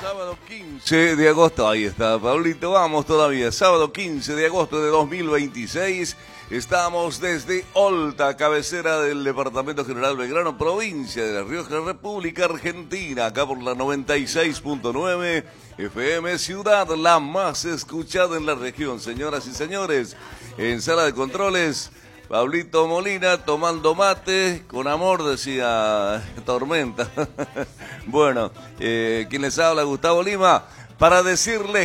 Sábado 15 de agosto, ahí está, Pablito, vamos todavía. Sábado 15 de agosto de 2026, estamos desde Olta, cabecera del Departamento General Belgrano, provincia de La Rioja, República Argentina, acá por la 96.9 FM, ciudad la más escuchada en la región. Señoras y señores, en sala de controles, Pablito Molina tomando mate, con amor, decía Tormenta. Bueno, quien les habla, Gustavo Lima, para decirles